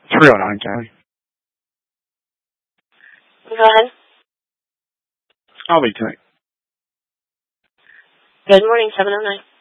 309, Kelly. Go ahead. I'll be tonight. Good morning, 709.